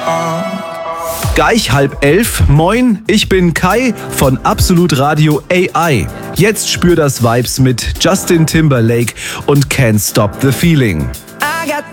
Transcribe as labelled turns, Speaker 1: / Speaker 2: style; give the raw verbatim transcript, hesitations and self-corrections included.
Speaker 1: Gleich halb elf. Moin, ich bin Kai von Absolut Radio A I. Jetzt spür das Vibes mit Justin Timberlake und Can't Stop the Feeling.